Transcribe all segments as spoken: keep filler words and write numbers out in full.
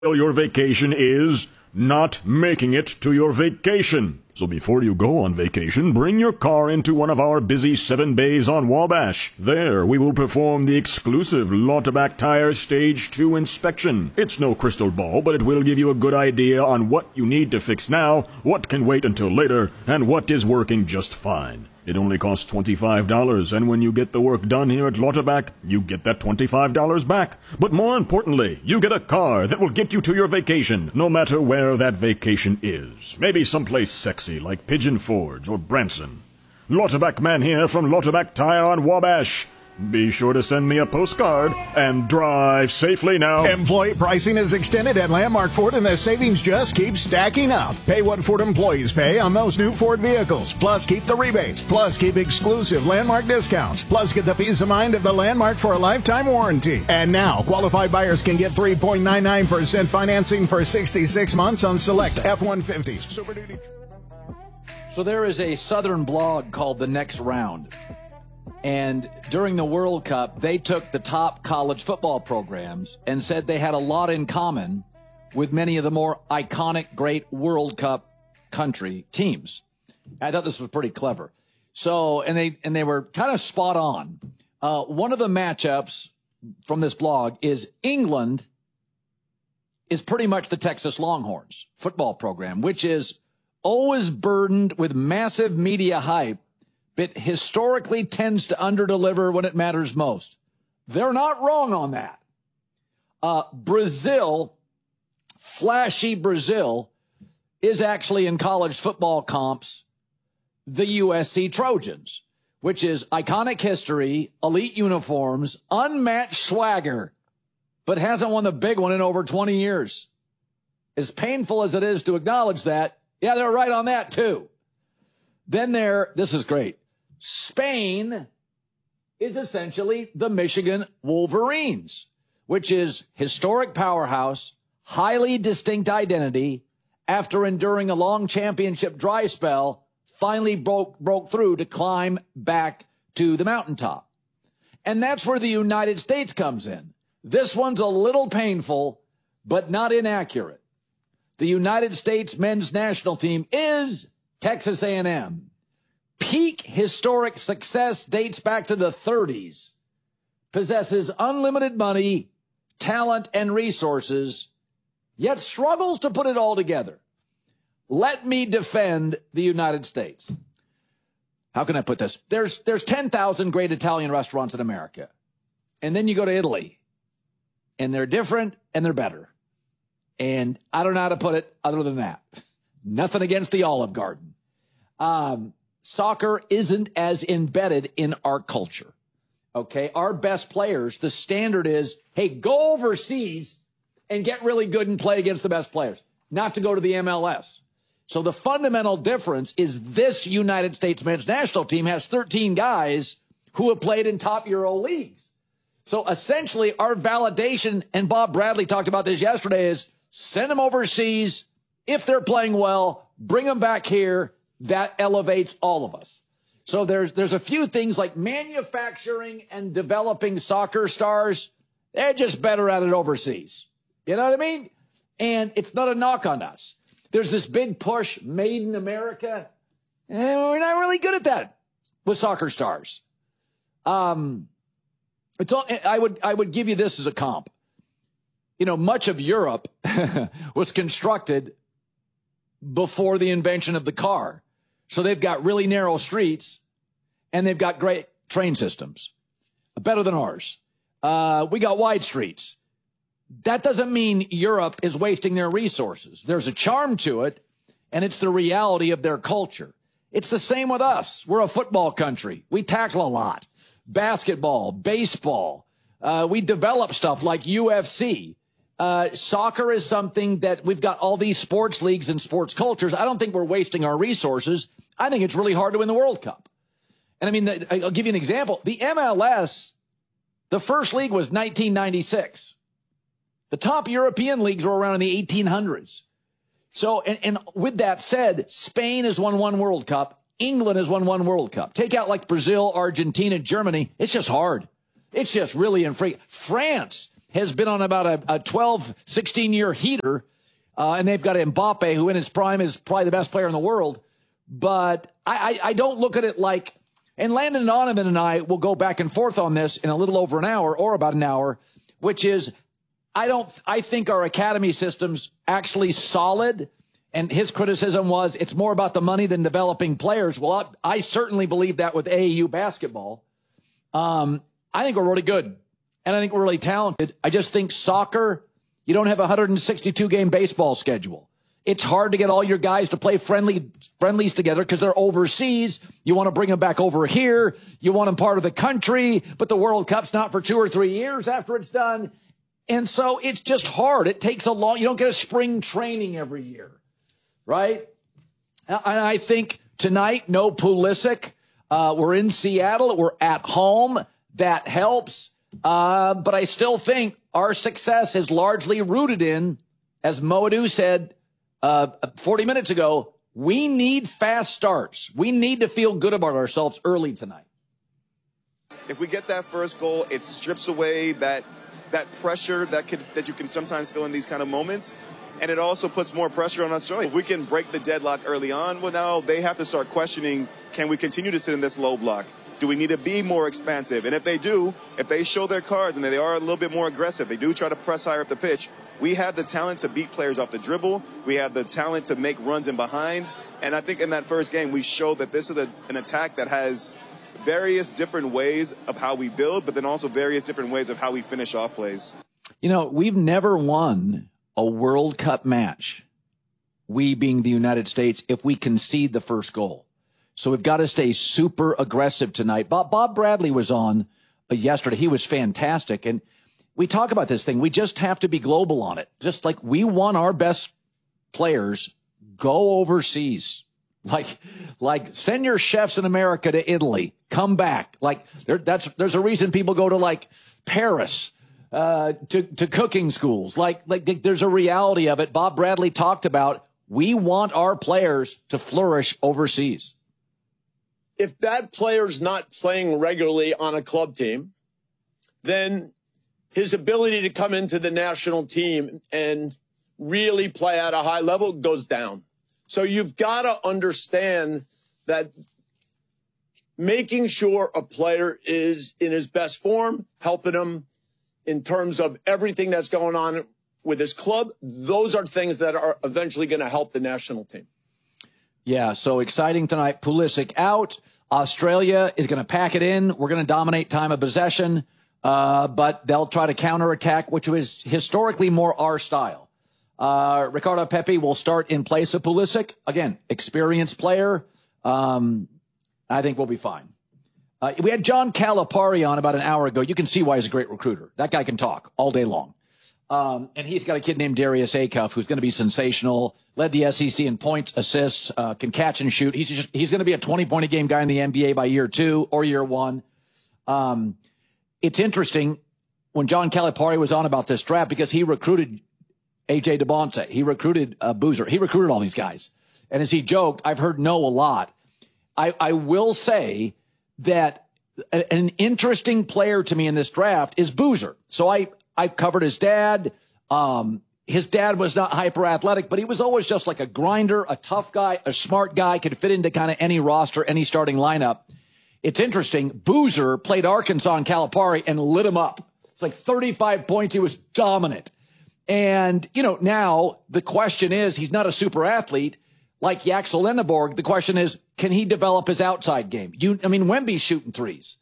Your vacation is not making it to your vacation. So before you go on vacation, bring your car into one of our busy seven bays on Wabash. There, we will perform the exclusive Lauterbach Tire Stage two inspection. It's no crystal ball, but it will give you a good idea on what you need to fix now, what can wait until later, and what is working just fine. It only costs twenty-five dollars, and when you get the work done here at Lauterbach, you get that twenty-five dollars back. But more importantly, you get a car that will get you to your vacation, no matter where that vacation is. Maybe someplace sexy like Pigeon Forge or Branson. Lauterbach man here from Lauterbach Tire on Wabash. Be sure to send me a postcard and drive safely now. Employee pricing is extended at Landmark Ford, and the savings just keep stacking up. Pay what Ford employees pay on those new Ford vehicles. Plus, keep the rebates. Plus, keep exclusive Landmark discounts. Plus, get the peace of mind of the Landmark for a lifetime warranty. And now, qualified buyers can get three point nine nine percent financing for sixty-six months on select F one fifties. Super Duty. So there is a Southern blog called The Next Round. And during the World Cup, they took the top college football programs and said they had a lot in common with many of the more iconic, great World Cup country teams. I thought this was pretty clever. So, and they and they were kind of spot on. Uh, one of the matchups from this blog is England is pretty much the Texas Longhorns football program, which is always burdened with massive media hype, but historically tends to underdeliver when it matters most. They're not wrong on that. Uh, Brazil, flashy Brazil, is actually in college football comps the U S C Trojans, which is iconic history, elite uniforms, unmatched swagger, but hasn't won the big one in over twenty years. As painful as it is to acknowledge that, yeah, they're right on that too. Then there, this is great. Spain is essentially the Michigan Wolverines, which is historic powerhouse, highly distinct identity. After enduring a long championship dry spell, finally broke broke through to climb back to the mountaintop. And that's where the United States comes in. This one's a little painful, but not inaccurate. The United States men's national team is Texas A and M. Peak historic success dates back to the thirties, possesses unlimited money, talent, and resources, yet struggles to put it all together. Let me defend the United States. How can I put this? There's, there's ten thousand great Italian restaurants in America. And then you go to Italy, and they're different, and they're better. And I don't know how to put it other than that. Nothing against the Olive Garden. Um... Soccer isn't as embedded in our culture, okay? Our best players, the standard is, hey, go overseas and get really good and play against the best players, not to go to the M L S. So the fundamental difference is this United States men's national team has thirteen guys who have played in top Euro leagues. So essentially our validation, and Bob Bradley talked about this yesterday, is send them overseas. If they're playing well, bring them back here. That elevates all of us. So there's there's a few things like manufacturing and developing soccer stars. They're just better at it overseas. You know what I mean? And it's not a knock on us. There's this big push, made in America. And we're not really good at that with soccer stars. Um, it's all, I would I would give you this as a comp. You know, much of Europe was constructed before the invention of the car. So they've got really narrow streets, and they've got great train systems, better than ours. Uh, we got wide streets. That doesn't mean Europe is wasting their resources. There's a charm to it, and it's the reality of their culture. It's the same with us. We're a football country. We tackle a lot. Basketball, baseball. Uh, we develop stuff like U F C. Uh, soccer is something that we've got all these sports leagues and sports cultures. I don't think we're wasting our resources. I think it's really hard to win the World Cup. And I mean, I'll give you an example. The M L S, the first league was nineteen ninety-six. The top European leagues were around in the eighteen hundreds. So, and, and with that said, Spain has won one World Cup. England has won one World Cup. Take out like Brazil, Argentina, Germany. It's just hard. It's just really infrequent. France has been on about a, a twelve, sixteen-year heater, uh, and they've got Mbappe, who in his prime is probably the best player in the world. But I, I, I don't look at it like – and Landon Donovan and I will go back and forth on this in a little over an hour or about an hour, which is I don't – I think our academy system's actually solid. And his criticism was it's more about the money than developing players. Well, I, I certainly believe that with A A U basketball. Um, I think we're really good, and I think we're really talented. I just think soccer, you don't have a one hundred sixty-two game baseball schedule. It's hard to get all your guys to play friendly friendlies together because they're overseas. You want to bring them back over here. You want them part of the country, but the World Cup's not for two or three years after it's done. And so it's just hard. It takes a long – you don't get a spring training every year. Right? And I think tonight, no Pulisic. Uh, we're in Seattle. We're at home. That helps. Uh, but I still think our success is largely rooted in, as Moadou said uh, forty minutes ago, we need fast starts. We need to feel good about ourselves early tonight. If we get that first goal, it strips away that that pressure that could that you can sometimes feel in these kind of moments. And it also puts more pressure on Australia. If we can break the deadlock early on, well, now they have to start questioning, can we continue to sit in this low block? Do we need to be more expansive? And if they do, if they show their cards and they are a little bit more aggressive, they do try to press higher up the pitch, we have the talent to beat players off the dribble. We have the talent to make runs in behind. And I think in that first game, we showed that this is a, an attack that has various different ways of how we build, but then also various different ways of how we finish off plays. You know, we've never won a World Cup match, we being the United States, if we concede the first goal. So we've got to stay super aggressive tonight. Bob, Bob Bradley was on uh, yesterday. He was fantastic. And we talk about this thing. We just have to be global on it. Just like we want our best players go overseas. Like, like send your chefs in America to Italy. Come back. Like there, that's, there's a reason people go to like Paris. Uh, to, to cooking schools. Like, like there's a reality of it. Bob Bradley talked about we want our players to flourish overseas. If that player's not playing regularly on a club team, then his ability to come into the national team and really play at a high level goes down. So you've got to understand that making sure a player is in his best form, helping him in terms of everything that's going on with his club, those are things that are eventually going to help the national team. Yeah, so exciting tonight. Pulisic out. Australia is going to pack it in. We're going to dominate time of possession, uh, but they'll try to counterattack, which was historically more our style. Uh, Ricardo Pepi will start in place of Pulisic. Again, experienced player. Um, I think we'll be fine. Uh, we had John Calipari on about an hour ago. You can see why he's a great recruiter. That guy can talk all day long. Um, and he's got a kid named Darius Acuff who's going to be sensational, led the S E C in points, assists, uh, can catch and shoot. He's just, he's going to be a twenty-point-a-game guy in the N B A by year two or year one. Um, it's interesting when John Calipari was on about this draft because he recruited A J DeBonce. He recruited uh, Boozer. He recruited all these guys. And as he joked, I've heard no a lot. I, I will say that an interesting player to me in this draft is Boozer. So I, I covered his dad. Um, his dad was not hyper athletic, but he was always just like a grinder, a tough guy, a smart guy, could fit into kind of any roster, any starting lineup. It's interesting. Boozer played Arkansas and Calipari and lit him up. It's like thirty-five points. He was dominant. And, you know, now the question is, he's not a super athlete like Yaxel Lenneborg. The question is, can he develop his outside game? You, I mean, Wemby's shooting threes.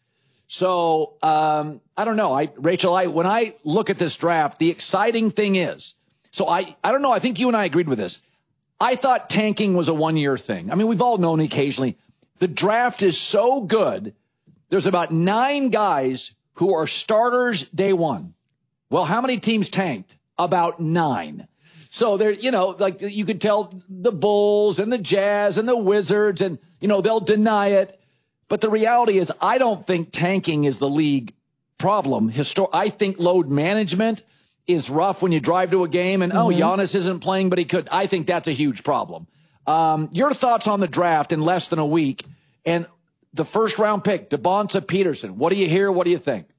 So, um, I don't know. I, Rachel, I, when I look at this draft, the exciting thing is, so I, I don't know. I think you and I agreed with this. I thought tanking was a one year thing. I mean, we've all known occasionally the draft is so good. There's about nine guys who are starters day one. Well, how many teams tanked? About nine. So there, you know, like you could tell the Bulls and the Jazz and the Wizards and, you know, they'll deny it. But the reality is I don't think tanking is the league problem. Histor- I think load management is rough when you drive to a game and, mm-hmm. oh, Giannis isn't playing, but he could. I think that's a huge problem. Um, your thoughts on the draft in less than a week and the first round pick, DeBonce Peterson. What do you hear? What do you think?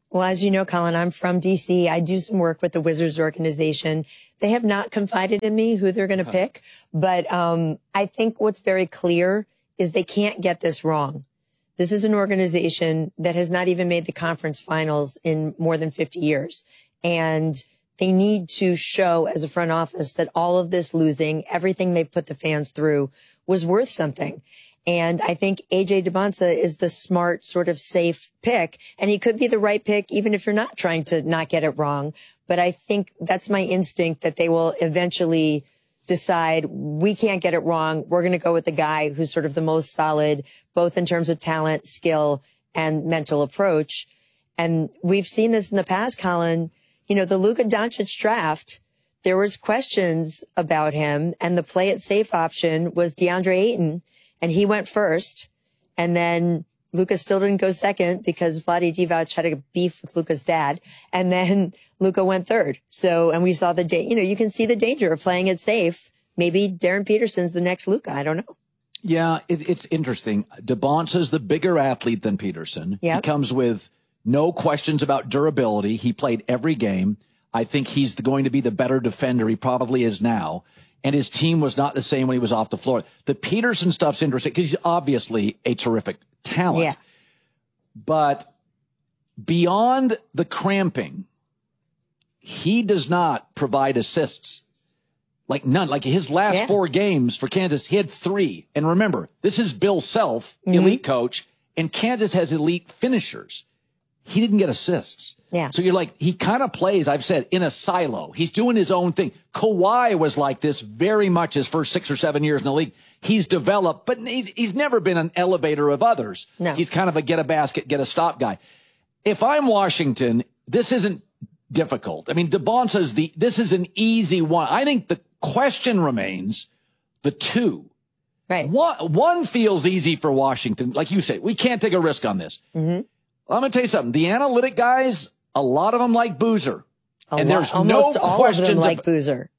Well, as you know, Colin, I'm from D C. I do some work with the Wizards organization. They have not confided in me who they're going to uh-huh. pick. But um, I think what's very clear is they can't get this wrong. This is an organization that has not even made the conference finals in more than fifty years. And they need to show as a front office that all of this losing, everything they put the fans through, was worth something. And I think A J Dybantsa is the smart, sort of safe pick. And he could be the right pick, even if you're not trying to not get it wrong. But I think that's my instinct, that they will eventually decide we can't get it wrong. We're going to go with the guy who's sort of the most solid, both in terms of talent, skill, and mental approach. And we've seen this in the past, Colin. You know, the Luka Doncic draft, there was questions about him, and the play it safe option was DeAndre Ayton. And he went first, and then Luka still didn't go second because Vlade Divac had a beef with Luka's dad, and then Luka went third. So, and we saw the day, you know, you can see the danger of playing it safe. Maybe Darren Peterson's the next Luka. I don't know. Yeah, it, it's interesting. Dybantsa's the bigger athlete than Peterson. Yep. He comes with no questions about durability. He played every game. I think he's going to be the better defender. He probably is now. And his team was not the same when he was off the floor. The Peterson stuff's interesting because he's obviously a terrific talent. Yeah. But beyond the cramping, he does not provide assists. Like none. Like his last yeah. four games for Kansas, he had three. And remember, this is Bill Self, mm-hmm. elite coach, and Kansas has elite finishers. He didn't get assists. Yeah. So you're like, he kind of plays, I've said, in a silo. He's doing his own thing. Kawhi was like this very much his first six or seven years in the league. He's developed, but he's, he's never been an elevator of others. No. He's kind of a get a basket, get a stop guy. If I'm Washington, this isn't difficult. I mean, Dybantsa's the, this is an easy one. I think the question remains the two. Right. One, one feels easy for Washington. Like you say, we can't take a risk on this. Mm-hmm. I'm going to tell you something. The analytic guys, a lot of them like Boozer. A and lot, there's almost no all questions of them like of, Boozer.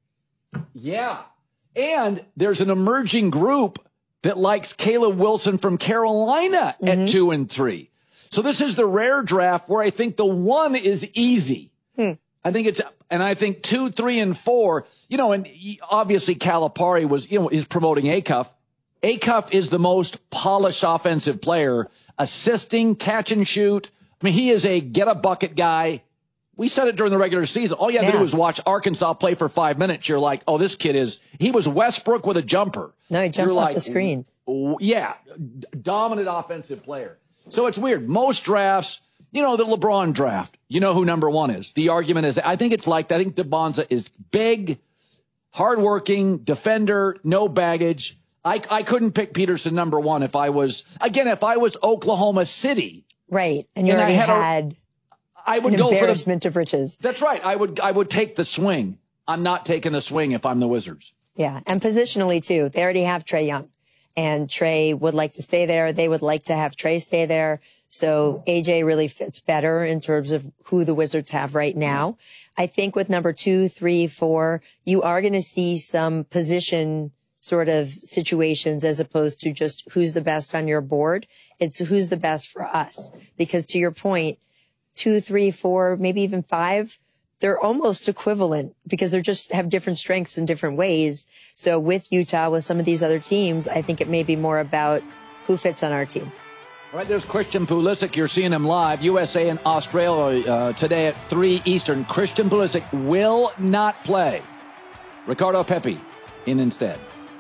Yeah. And there's an emerging group that likes Caleb Wilson from Carolina mm-hmm. at two and three. So this is the rare draft where I think the one is easy. Hmm. I think it's, and I think two, three, and four, you know, and obviously Calipari was, you know, is promoting Acuff. Acuff is the most polished offensive player, assisting, catch and shoot. I mean, he is a get a bucket guy. We said it during the regular season. All you had yeah. to do was watch Arkansas play for five minutes. You're like, oh, this kid is, he was Westbrook with a jumper. No, he jumps You're off like, the screen. Yeah. Dominant offensive player. So it's weird. Most drafts, you know, the LeBron draft, you know who number one is. The argument is, I think it's like, I think Dybantsa is big, hardworking, defender, no baggage. I, I couldn't pick Peterson number one if I was, again, if I was Oklahoma City. Right. And you and already I had, had a, I would an go embarrassment for the, of riches. That's right. I would, I would take the swing. I'm not taking the swing if I'm the Wizards. Yeah. And positionally too. They already have Trae Young, and Trae would like to stay there. They would like to have Trae stay there. So A J really fits better in terms of who the Wizards have right now. I think with number two, three, four, you are going to see some position sort of situations as opposed to just who's the best on your board. It's who's the best for us. Because to your point, two, three, four, maybe even five, they're almost equivalent because they're just have different strengths in different ways. So with Utah, with some of these other teams, I think it may be more about who fits on our team. All right, there's Christian Pulisic. You're seeing him live. U S A and Australia uh, today at three Eastern. Christian Pulisic will not play. Ricardo Pepi in instead.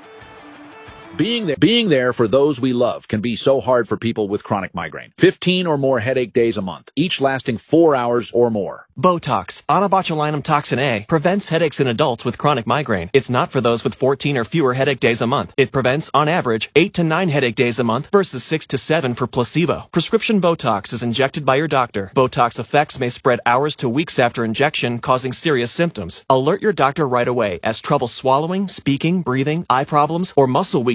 Being there, being there for those we love can be so hard for people with chronic migraine. fifteen or more headache days a month, each lasting four hours or more. Botox, onabotulinum toxin A, prevents headaches in adults with chronic migraine. It's not for those with fourteen or fewer headache days a month. It prevents, on average, eight to nine headache days a month versus six to seven for placebo. Prescription Botox is injected by your doctor. Botox effects may spread hours to weeks after injection, causing serious symptoms. Alert your doctor right away as trouble swallowing, speaking, breathing, eye problems, or muscle weakness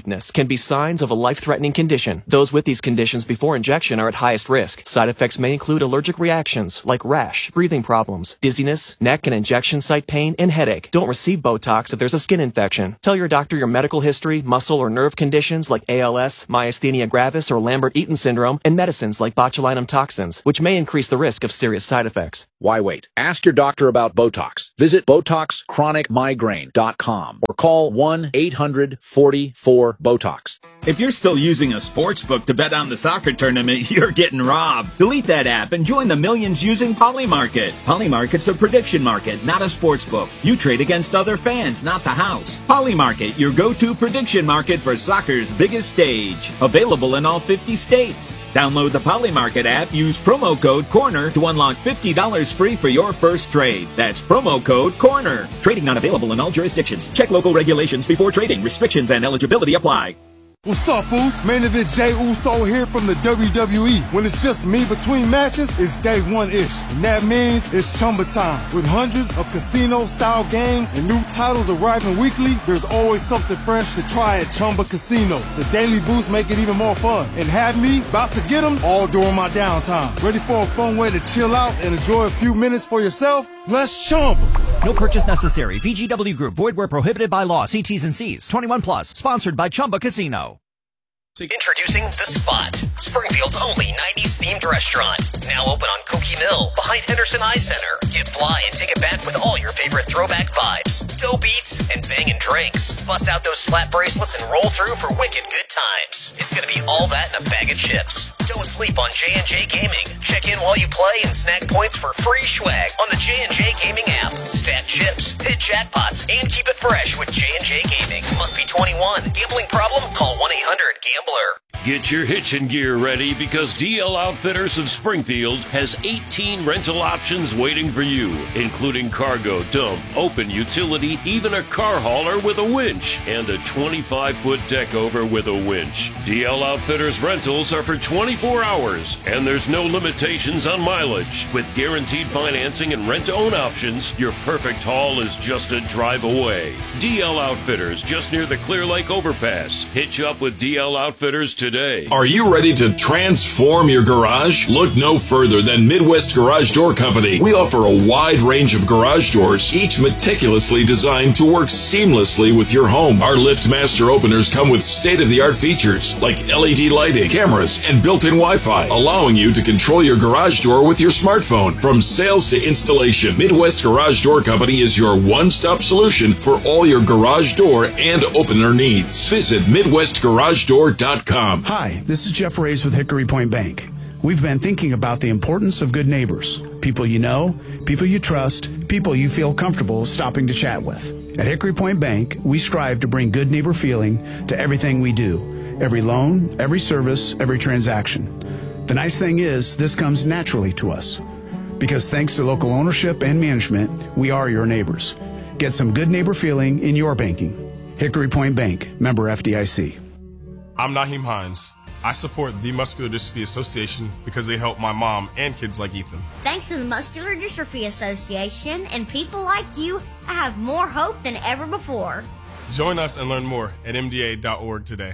weakness can be signs of a life-threatening condition. Those with these conditions before injection are at highest risk. Side effects may include allergic reactions like rash, breathing problems, dizziness, neck and injection site pain, and headache. Don't receive Botox if there's a skin infection. Tell your doctor your medical history, muscle or nerve conditions like A L S, myasthenia gravis, or Lambert-Eaton syndrome, and medicines like botulinum toxins, which may increase the risk of serious side effects. Why wait? Ask your doctor about Botox. Visit Botox Chronic Migraine dot com or call one eight hundred forty-four BOTOX. If you're still using a sports book to bet on the soccer tournament, you're getting robbed. Delete that app and join the millions using Polymarket. Polymarket's a prediction market, not a sports book. You trade against other fans, not the house. Polymarket, your go-to prediction market for soccer's biggest stage. Available in all fifty states. Download the Polymarket app, use promo code CORNER to unlock fifty dollars free for your first trade. That's promo code CORNER. Trading not available in all jurisdictions. Check local regulations before trading. Restrictions and eligibility apply. What's up, fools? Main event Jey Uso here from the W W E. When it's just me between matches, it's day one-ish. And that means it's Chumba time. With hundreds of casino-style games and new titles arriving weekly, there's always something fresh to try at Chumba Casino. The daily boosts make it even more fun. And have me about to get them all during my downtime. Ready for a fun way to chill out and enjoy a few minutes for yourself? Let's Chumba. No purchase necessary. V G W Group. Void where prohibited by law. See T's and C's. twenty-one plus. Sponsored by Chumba Casino. Introducing The Spot, Springfield's only nineties themed restaurant. Now open on Cookie Mill, behind Henderson Eye Center. Get fly and take it back with all your favorite throwback vibes. Dope eats and bangin' drinks. Bust out those slap bracelets and roll through for wicked good times. It's gonna be all that and a bag of chips. Don't sleep on J and J Gaming. Check in while you play and snag points for free swag on the J and J Gaming app. Stack chips, hit jackpots, and keep it fresh with J and J Gaming. Must be twenty-one. Gambling problem? Call one eight hundred gambler. Get your hitching gear ready because D L Outfitters of Springfield has eighteen rental options waiting for you, including cargo, dump, open utility, even a car hauler with a winch, and a twenty-five foot deck over with a winch. D L Outfitters rentals are for twenty-four hours, and there's no limitations on mileage. With guaranteed financing and rent-to-own options, your perfect haul is just a drive away. D L Outfitters, just near the Clear Lake Overpass. Hitch up with D L Outfitters today. Are you ready to transform your garage? Look no further than Midwest Garage Door Company. We offer a wide range of garage doors, each meticulously designed to work seamlessly with your home. Our LiftMaster openers come with state-of-the-art features like L E D lighting, cameras, and built-in Wi-Fi, allowing you to control your garage door with your smartphone. From sales to installation, Midwest Garage Door Company is your one-stop solution for all your garage door and opener needs. Visit Midwest Garage Door dot com. Hi, this is Jeff Reyes with Hickory Point Bank. We've been thinking about the importance of good neighbors, people you know, people you trust, people you feel comfortable stopping to chat with. At Hickory Point Bank, we strive to bring good neighbor feeling to everything we do, every loan, every service, every transaction. The nice thing is, this comes naturally to us, because thanks to local ownership and management, we are your neighbors. Get some good neighbor feeling in your banking. Hickory Point Bank, member F D I C. I'm Naheem Hines. I support the Muscular Dystrophy Association because they help my mom and kids like Ethan. Thanks to the Muscular Dystrophy Association and people like you, I have more hope than ever before. Join us and learn more at M D A dot org today.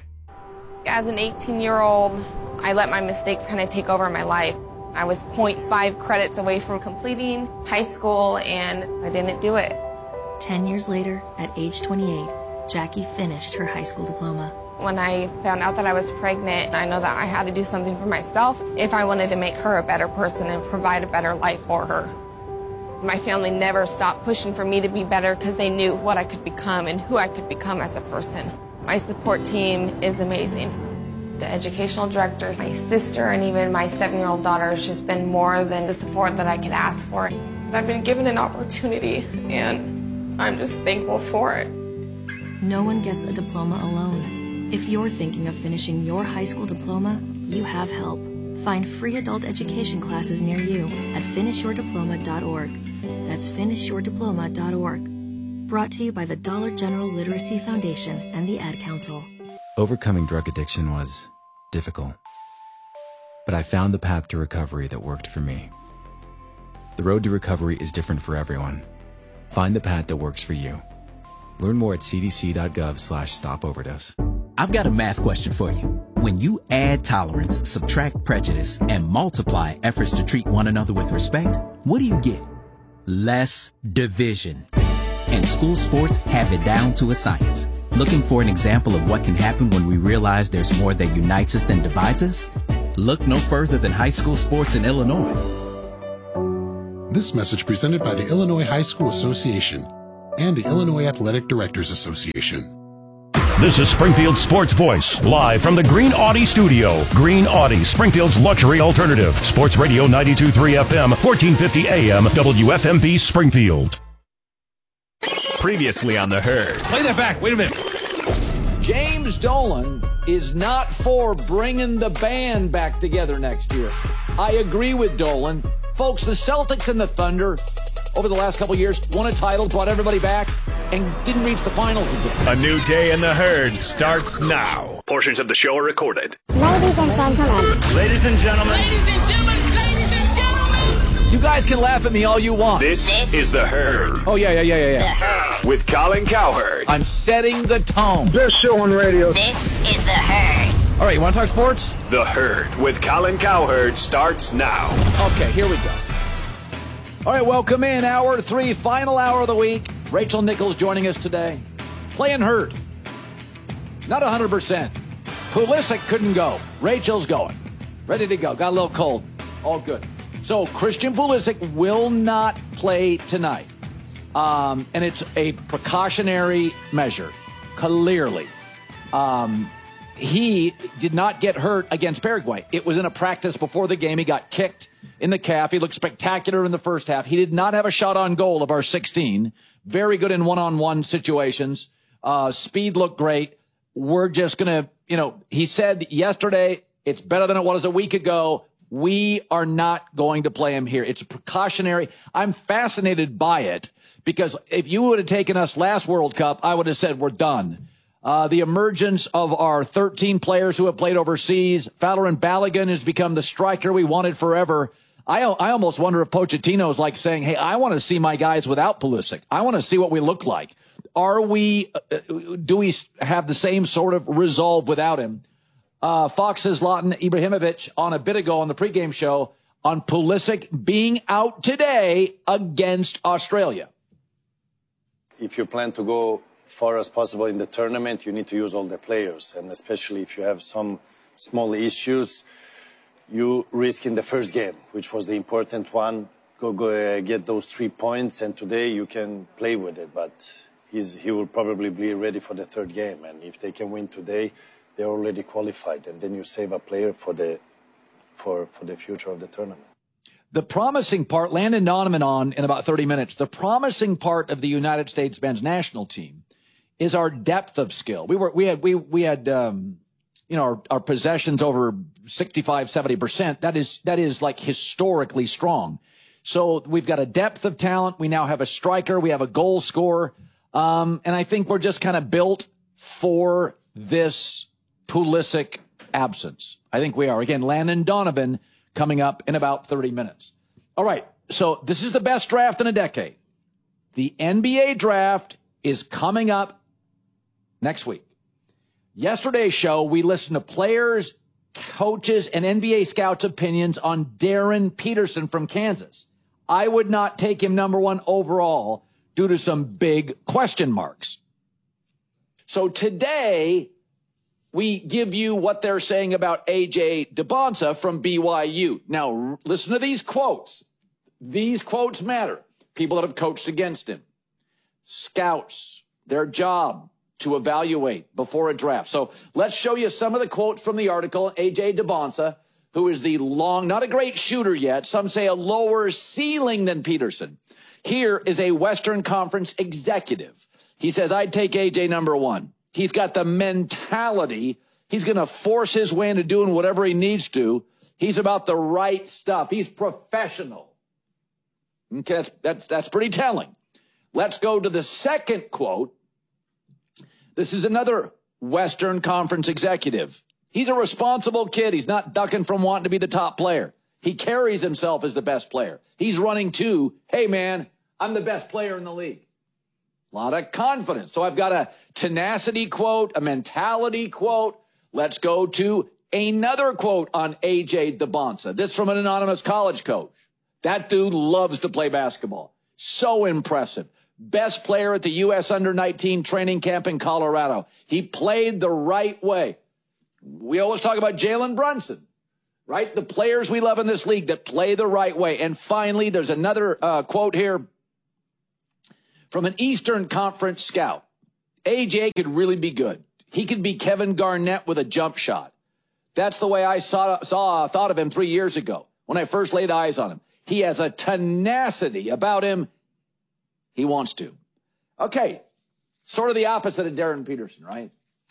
As an eighteen-year-old, I let my mistakes kind of take over my life. I was zero point five credits away from completing high school, and I didn't do it. Ten years later, at age twenty-eight, Jackie finished her high school diploma. When I found out that I was pregnant, I know that I had to do something for myself if I wanted to make her a better person and provide a better life for her. My family never stopped pushing for me to be better because they knew what I could become and who I could become as a person. My support team is amazing. The educational director, my sister, and even my seven-year-old daughter has just been more than the support that I could ask for. I've been given an opportunity, and I'm just thankful for it. No one gets a diploma alone. If you're thinking of finishing your high school diploma, you have help. Find free adult education classes near you at finish your diploma dot org. That's finish your diploma dot org. Brought to you by the Dollar General Literacy Foundation and the Ad Council. Overcoming drug addiction was difficult, but I found the path to recovery that worked for me. The road to recovery is different for everyone. Find the path that works for you. Learn more at c d c dot gov slash stop overdose. I've got a math question for you. When you add tolerance, subtract prejudice, and multiply efforts to treat one another with respect, what do you get? Less division. And school sports have it down to a science. Looking for an example of what can happen when we realize there's more that unites us than divides us? Look no further than high school sports in Illinois. This message presented by the Illinois High School Association and the Illinois Athletic Directors Association. This is Springfield's Sports Voice, live from the Green Audi studio. Green Audi, Springfield's luxury alternative. Sports Radio ninety-two point three F M, fourteen fifty A M, W F M B Springfield. Previously on The Herd. Play that back. Wait a minute. James Dolan is not for bringing the band back together next year. I agree with Dolan. Folks, the Celtics and the Thunder over the last couple years won a title, brought everybody back, and didn't reach the finals again. A new day in The Herd starts now. Portions of the show are recorded. Ladies and gentlemen. Ladies and gentlemen. Ladies and gentlemen. Ladies and gentlemen. You guys can laugh at me all you want. This, this is The Herd. Oh, yeah, yeah, yeah, yeah, yeah. The Herd. With Colin Cowherd. I'm setting the tone. Best show on radio. This is The Herd. All right, you want to talk sports? The Herd with Colin Cowherd starts now. Okay, here we go. All right, welcome in. Hour three, final hour of the week. Rachel Nichols joining us today. Playing hurt. Not one hundred percent. Pulisic couldn't go. Rachel's going. Ready to go. Got a little cold. All good. So Christian Pulisic will not play tonight. Um, and it's a precautionary measure, clearly. Um, he did not get hurt against Paraguay. It was in a practice before the game. He got kicked in the calf. He looked spectacular in the first half. He did not have a shot on goal of our sixteen. Very good in one-on-one situations. Uh, speed looked great. We're just going to, you know, he said yesterday, it's better than it was a week ago. We are not going to play him here. It's precautionary. I'm fascinated by it because if you would have taken us last World Cup, I would have said we're done. Uh, the emergence of our thirteen players who have played overseas. Falarin Balogun has become the striker we wanted forever. I, I almost wonder if Pochettino's like saying, hey, I want to see my guys without Pulisic. I want to see what we look like. Are we, uh, do we have the same sort of resolve without him? Uh, Fox's Zlatan Ibrahimovic on a bit ago on the pregame show on Pulisic being out today against Australia. If you plan to go far as possible in the tournament, you need to use all the players. And especially if you have some small issues, you risk in the first game, which was the important one, go, go uh, get those three points. And today you can play with it, but he's, he will probably be ready for the third game. And if they can win today, they're already qualified. And then you save a player for the, for, for the future of the tournament. The promising part, Landon Donovan on in about thirty minutes, the promising part of the United States men's national team is our depth of skill. We were, we had, we, we had, um, you know, our, our possessions over sixty-five, seventy percent. That is, that is like historically strong. So we've got a depth of talent. We now have a striker. We have a goal scorer. Um, and I think we're just kind of built for this Pulisic absence. I think we are. Again, Landon Donovan coming up in about thirty minutes. All right. So this is the best draft in a decade. The N B A draft is coming up next week. Yesterday's show, we listened to players, coaches, and N B A scouts' opinions on Darren Peterson from Kansas. I would not take him number one overall due to some big question marks. So today, we give you what they're saying about A J DeBonsa from B Y U. Now, listen to these quotes. These quotes matter. People that have coached against him. Scouts, their job to evaluate before a draft. So let's show you some of the quotes from the article. A J DeBonsa, who is the long, not a great shooter yet. Some say a lower ceiling than Peterson. Here is a Western Conference executive. He says, I'd take A J number one. He's got the mentality. He's going to force his way into doing whatever he needs to. He's about the right stuff. He's professional. Okay, that's, that's, that's pretty telling. Let's go to the second quote. This is another Western Conference executive. He's a responsible kid. He's not ducking from wanting to be the top player. He carries himself as the best player. He's running to, hey, man, I'm the best player in the league. A lot of confidence. So I've got a tenacity quote, a mentality quote. Let's go to another quote on A J Dybantsa. This from an anonymous college coach. That dude loves to play basketball. So impressive. Best player at the U S under nineteen training camp in Colorado. He played the right way. We always talk about Jalen Brunson, right? The players we love in this league that play the right way. And finally, there's another uh, quote here from an Eastern Conference scout. A J could really be good. He could be Kevin Garnett with a jump shot. That's the way I saw, saw thought of him three years ago when I first laid eyes on him. He has a tenacity about him. He wants to. Okay, sort of the opposite of Darren Peterson, right?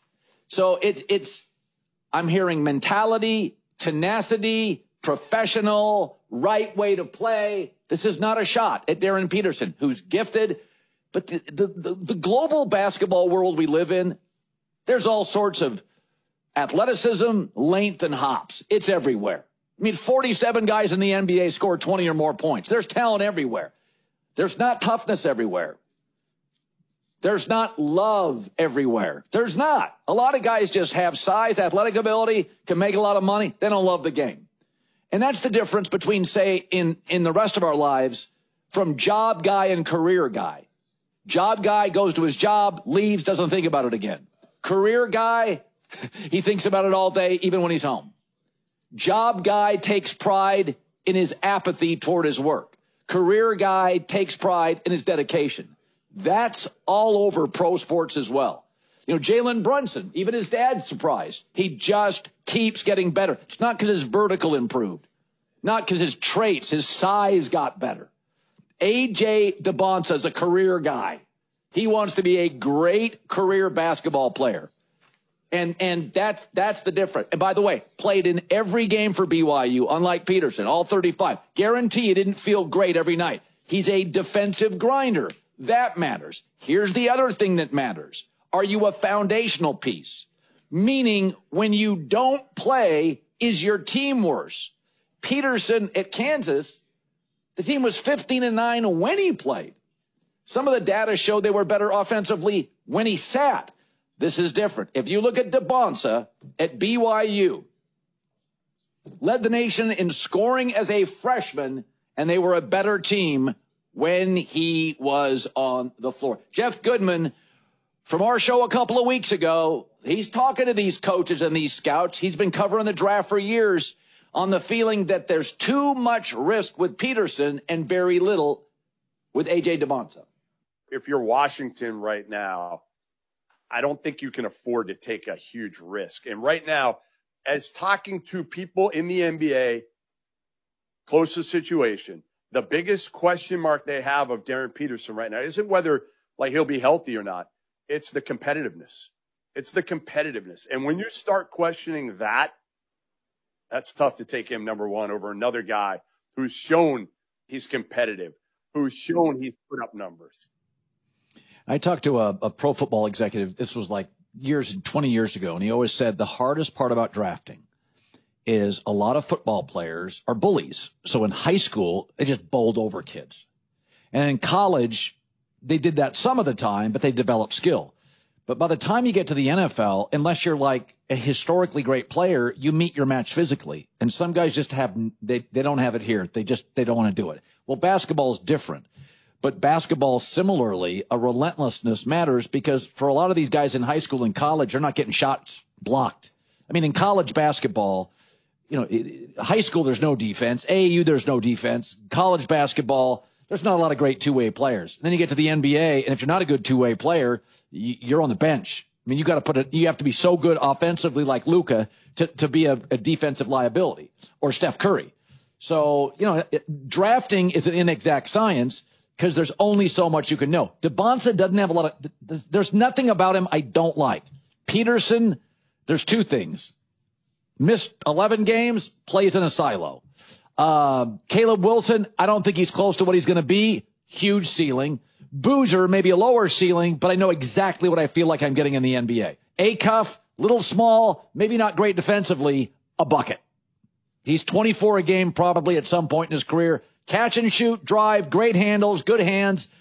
So it, it's, I'm hearing mentality, tenacity, professional, right way to play. This is not a shot at Darren Peterson, who's gifted. But the, the, the, the global basketball world we live in, there's all sorts of athleticism, length, and hops. It's everywhere. I mean, forty-seven guys in the N B A score twenty or more points. There's talent everywhere. There's not toughness everywhere. There's not love everywhere. There's not. A lot of guys just have size, athletic ability, can make a lot of money. They don't love the game. And that's the difference between, say, in, in the rest of our lives, from job guy and career guy. Job guy goes to his job, leaves, doesn't think about it again. Career guy, he thinks about it all day, even when he's home. Job guy takes pride in his apathy toward his work. Career guy takes pride in his dedication. That's all over pro sports as well. You know, Jalen Brunson, even his dad's surprised. He just keeps getting better. It's not because his vertical improved. Not because his traits, his size got better. A J Dybantsa is a career guy. He wants to be a great career basketball player. And and that's that's the difference. And by the way, played in every game for B Y U, unlike Peterson, all thirty-five. Guarantee he didn't feel great every night. He's a defensive grinder. That matters. Here's the other thing that matters. Are you a foundational piece? Meaning, when you don't play, is your team worse? Peterson at Kansas, the team was fifteen and nine when he played. Some of the data showed they were better offensively when he sat. This is different. If you look at Dybantsa at B Y U, led the nation in scoring as a freshman, and they were a better team when he was on the floor. Jeff Goodman, from our show a couple of weeks ago, he's talking to these coaches and these scouts. He's been covering the draft for years on the feeling that there's too much risk with Peterson and very little with A J Dybantsa. If you're Washington right now, I don't think you can afford to take a huge risk. And right now, as talking to people in the N B A, closest situation, the biggest question mark they have of Darren Peterson right now isn't whether like he'll be healthy or not. It's the competitiveness. It's the competitiveness. And when you start questioning that, that's tough to take him number one over another guy who's shown he's competitive, who's shown he's put up numbers. I talked to a, a pro football executive. This was like years, twenty years ago. And he always said the hardest part about drafting is a lot of football players are bullies. So in high school, they just bowled over kids. And in college, they did that some of the time, but they developed skill. But by the time you get to the N F L, unless you're like a historically great player, you meet your match physically. And some guys just have, they, they don't have it here. They just, they don't want to do it. Well, basketball is different. But basketball, similarly, a relentlessness matters because for a lot of these guys in high school and college, they're not getting shots blocked. I mean, in college basketball, you know, high school, there's no defense. A A U, there's no defense. College basketball, there's not a lot of great two-way players. And then you get to the N B A, and if you're not a good two-way player, you're on the bench. I mean, you got to put it, you have to be so good offensively like Luka to, to be a, a defensive liability, or Steph Curry. So, you know, it, drafting is an inexact science, because there's only so much you can know. Dybantsa doesn't have a lot of, there's nothing about him I don't like. Peterson, there's two things. Missed eleven games, plays in a silo. Uh, Caleb Wilson, I don't think he's close to what he's going to be. Huge ceiling. Boozer, maybe a lower ceiling, but I know exactly what I feel like I'm getting in the N B A. Acuff, little small, maybe not great defensively, a bucket. He's twenty-four a game probably at some point in his career. Catch and shoot, drive, great handles, good hands,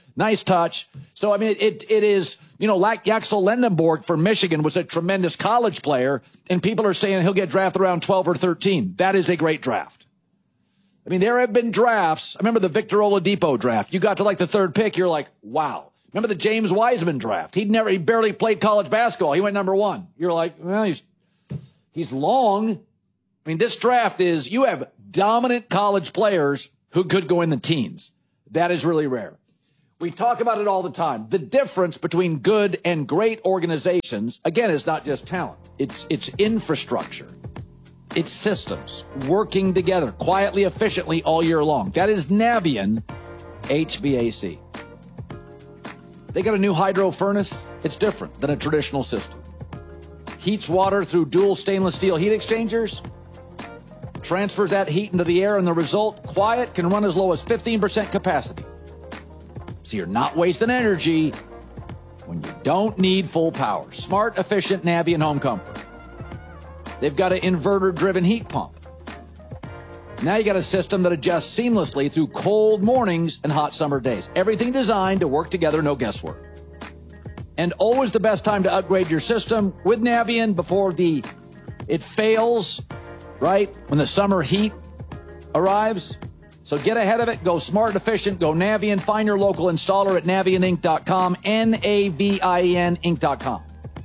Nice touch. So, I mean, it it is, you know, like Axel Lendenborg for Michigan was a tremendous college player, and people are saying he'll get drafted around twelve or thirteen. That is a great draft. I mean, there have been drafts. I remember the Victor Oladipo draft. You got to like the third pick, you're like, wow. Remember the James Wiseman draft? He'd never, he barely played college basketball. He went number one. You're like, well, he's he's long. I mean, this draft is, you have dominant college players who could go in the teens. That is really rare. We talk about it all the time. The difference between good and great organizations, again, is not just talent. It's it's infrastructure. It's systems working together quietly, efficiently all year long. That is Navien H V A C. They got a new hydro furnace. It's different than a traditional system. Heats water through dual stainless steel heat exchangers. Transfers that heat into the air, and the result, quiet, can run as low as fifteen percent capacity. So you're not wasting energy when you don't need full power. Smart, efficient Navien home comfort. They've got an inverter-driven heat pump. Now you got a system that adjusts seamlessly through cold mornings and hot summer days. Everything designed to work together, no guesswork. And always the best time to upgrade your system with Navien before the it fails, right? When the summer heat arrives. So get ahead of it. Go smart, efficient. Go Navien. Find your local installer at Navien Inc dot com. N A V I E N Inc dot com.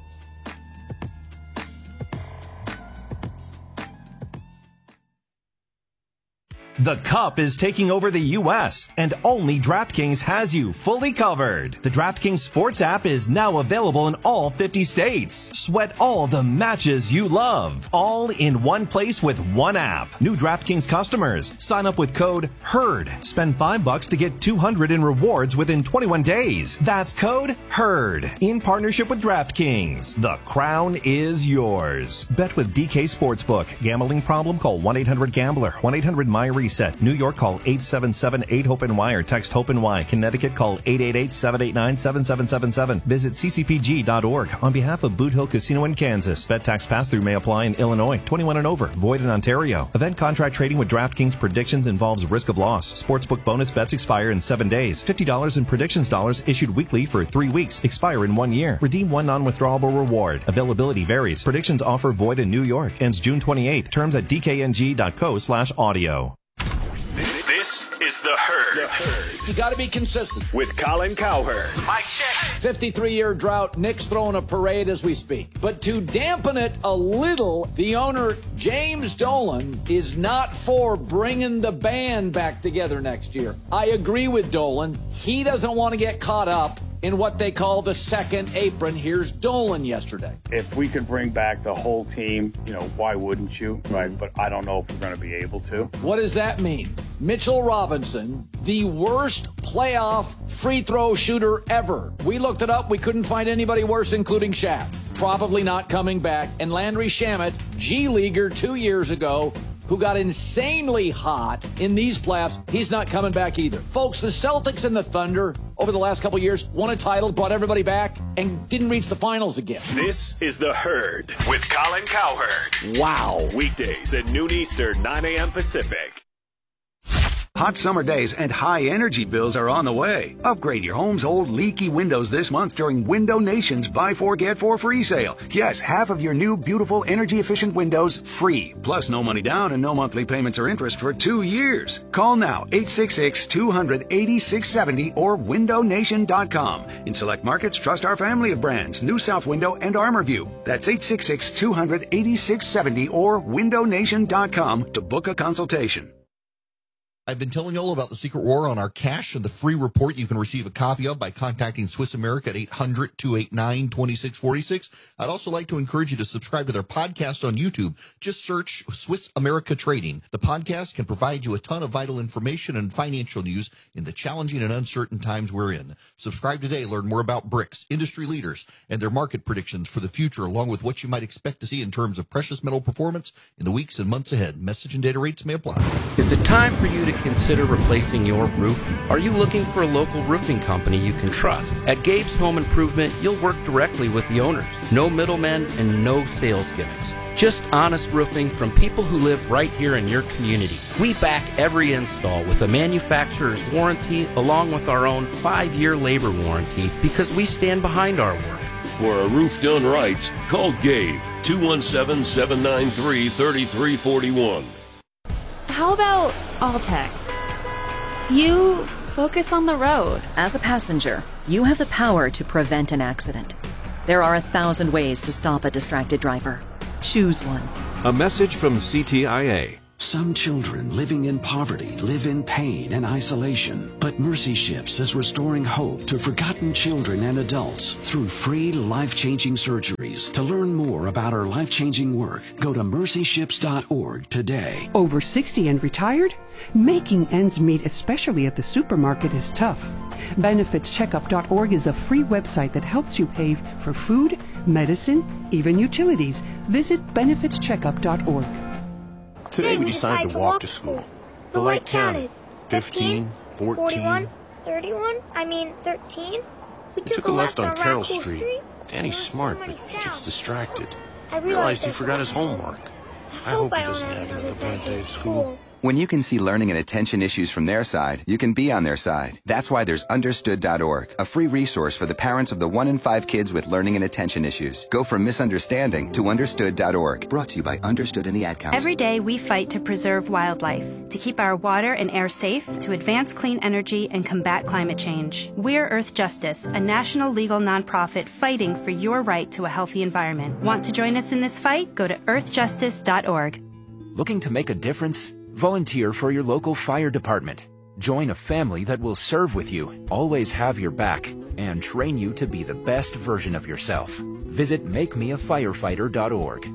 The Cup is taking over the U S, and only DraftKings has you fully covered. The DraftKings Sports app is now available in all fifty states. Sweat all the matches you love, all in one place with one app. New DraftKings customers, sign up with code HERD. Spend five bucks to get two hundred in rewards within twenty-one days. That's code HERD. In partnership with DraftKings, the crown is yours. Bet with D K Sportsbook. Gambling problem? Call one eight hundred gambler. one eight hundred my reset. New York, call eight seven seven eight hope N Y or text HOPE-NY. Connecticut, call eight eight eight seven eight nine seven seven seven seven. Visit c c p g dot org. On behalf of Boot Hill Casino in Kansas, bet tax pass-through may apply in Illinois. twenty-one and over. Void in Ontario. Event contract trading with DraftKings Predictions involves risk of loss. Sportsbook bonus bets expire in seven days. fifty dollars in Predictions dollars issued weekly for three weeks. Expire in one year. Redeem one non-withdrawable reward. Availability varies. Predictions offer void in New York. Ends June twenty-eighth. Terms at d k n g dot co slash audio. This is The Herd. The Herd. You got to be consistent. With Colin Cowherd. Mike check. fifty-three-year drought. Nick's throwing a parade as we speak. But to dampen it a little, the owner, James Dolan, is not for bringing the band back together next year. I agree with Dolan. He doesn't want to get caught up in what they call the second apron. Here's Dolan yesterday. If we could bring back the whole team, you know, why wouldn't you? Right? But I don't know if we're going to be able to. What does that mean? Mitchell Robinson, the worst playoff free throw shooter ever. We looked it up. We couldn't find anybody worse, including Shaq. Probably not coming back. And Landry Shamet, G-Leaguer two years ago, who got insanely hot in these playoffs, he's not coming back either. Folks, the Celtics and the Thunder over the last couple of years won a title, brought everybody back, and didn't reach the finals again. This is The Herd with Colin Cowherd. Wow. Weekdays at noon Eastern, nine a.m. Pacific. Hot summer days and high energy bills are on the way. Upgrade your home's old leaky windows this month during Window Nation's Buy Four Get Four free sale. Yes, half of your new beautiful energy efficient windows free. Plus no money down and no monthly payments or interest for two years. Call now eight six six, two hundred, eighty-six seventy or window nation dot com. In select markets, trust our family of brands, New South Window and ArmorView. That's eight six six, two hundred, eighty-six seventy or window nation dot com to book a consultation. I've been telling you all about the Secret War on our cash and the free report you can receive a copy of by contacting Swiss America at eight hundred, two eight nine, two six four six. I'd also like to encourage you to subscribe to their podcast on YouTube. Just search Swiss America Trading. The podcast can provide you a ton of vital information and financial news in the challenging and uncertain times we're in. Subscribe today. Learn more about BRICS, industry leaders, and their market predictions for the future, along with what you might expect to see in terms of precious metal performance in the weeks and months ahead. Message and data rates may apply. Is it time for you to consider replacing your roof? Are you looking for a local roofing company you can trust? At Gabe's Home Improvement, you'll work directly with the owners. No middlemen and no sales gimmicks. Just honest roofing from people who live right here in your community. We back every install with a manufacturer's warranty along with our own five-year labor warranty because we stand behind our work. For a roof done right, call Gabe, two one seven, seven nine three, three three four one. How about all text? You focus on the road. As a passenger, you have the power to prevent an accident. There are a thousand ways to stop a distracted driver. Choose one. A message from C T I A. Some children living in poverty live in pain and isolation, but Mercy Ships is restoring hope to forgotten children and adults through free life-changing surgeries. To learn more about our life-changing work, go to mercy ships dot org today. Over sixty and retired? Making ends meet, especially at the supermarket, is tough. benefits checkup dot org is a free website that helps you pay for food, medicine, even utilities. Visit benefits checkup dot org. Today we decided to walk to school. The light counted. fifteen, fourteen, thirty-one, I mean thirteen. We took a left on Carroll Street. Danny's smart, but he gets distracted. I realized he forgot his homework. I hope he doesn't have another bad day at school. When you can see learning and attention issues from their side, you can be on their side. That's why there's understood dot org, a free resource for the parents of the one in five kids with learning and attention issues. Go from misunderstanding to understood dot org. Brought to you by Understood and the Ad Council. Every day we fight to preserve wildlife, to keep our water and air safe, to advance clean energy and combat climate change. We're Earth Justice, a national legal nonprofit fighting for your right to a healthy environment. Want to join us in this fight? Go to earth justice dot org. Looking to make a difference? Volunteer for your local fire department. Join a family that will serve with you, always have your back, and train you to be the best version of yourself. Visit make me a firefighter dot org.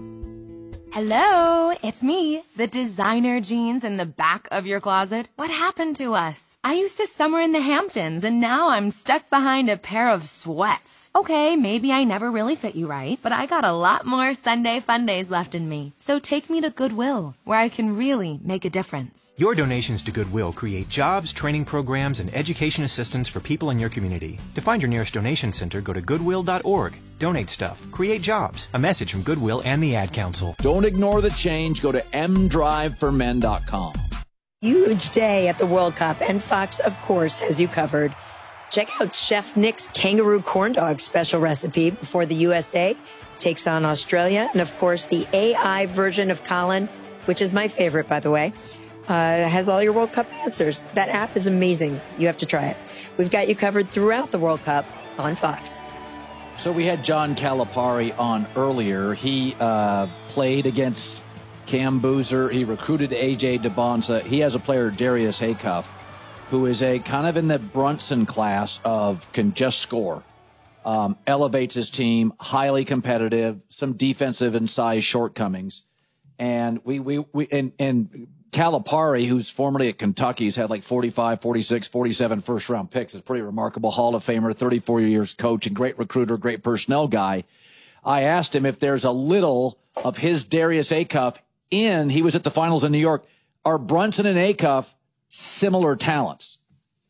Hello, it's me, the designer jeans in the back of your closet. What happened to us? I used to summer in the Hamptons, and now I'm stuck behind a pair of sweats. Okay, maybe I never really fit you right, but I got a lot more Sunday fun days left in me. So take me to Goodwill, where I can really make a difference. Your donations to Goodwill create jobs, training programs, and education assistance for people in your community. To find your nearest donation center, go to goodwill dot org. Donate stuff. Create jobs. A message from Goodwill and the Ad Council. Don't ignore the change. Go to m drive for men dot com. Huge day at the World Cup, and Fox, of course, has you covered. Check out Chef Nick's kangaroo corn dog special recipe before the U S A takes on Australia. And, of course, the A I version of Colin, which is my favorite, by the way, uh, has all your World Cup answers. That app is amazing. You have to try it. We've got you covered throughout the World Cup on Fox. So we had John Calipari on earlier. He uh, played against Cam Boozer. He recruited A J DeBonza. He has a player, Darius Acuff, who is a kind of in the Brunson class of can just score. Um, elevates his team, highly competitive, some defensive and size shortcomings. And we, we, we, and, and Calipari, who's formerly at Kentucky, has had like forty-five, forty-six, forty-seven first round picks. It's pretty remarkable. Hall of Famer, thirty-four years coach and great recruiter, great personnel guy. I asked him if there's a little of his Darius Acuff in, he was at the finals in New York. Are Brunson and Acuff similar talents?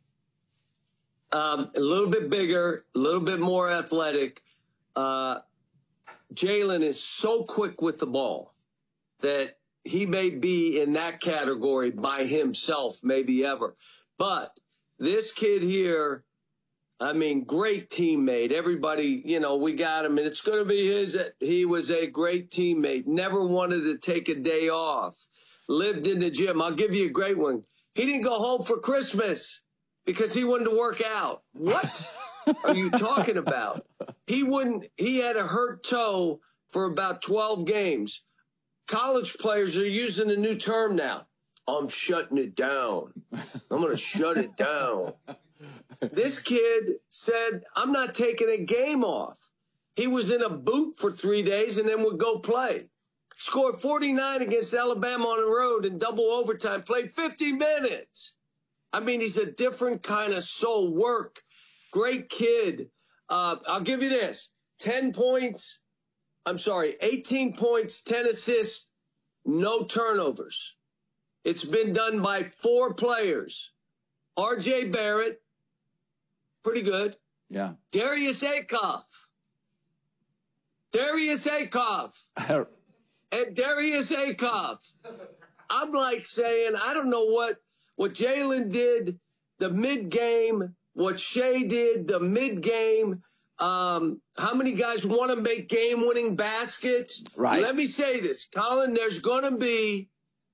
Um, a little bit bigger, a little bit more athletic. Uh, Jalen is so quick with the ball that he may be in that category by himself, maybe ever. But this kid here, I mean, great teammate. Everybody, you know, we got him, and it's going to be his. He was a great teammate. Never wanted to take a day off. Lived in the gym. I'll give you a great one. He didn't go home for Christmas because he wanted to work out. What are you talking about? He wouldn't. He had a hurt toe for about twelve games. College players are using a new term now. I'm shutting it down. I'm going to shut it down. This kid said, I'm not taking a game off. He was in a boot for three days and then would go play. Scored forty-nine against Alabama on the road in double overtime, played fifty minutes. I mean, he's a different kind of soul. Work. Great kid. Uh, I'll give you this. ten points. I'm sorry, eighteen points, ten assists, no turnovers. It's been done by four players. R J Barrett, pretty good. Yeah. Darius Acuff. Darius Acuff. and Darius Akoff. I'm like saying, I don't know what, what Jalen did the mid-game, what Shea did the mid-game. Um, how many guys want to make game-winning baskets? Right. Let me say this, Colin, there's going to be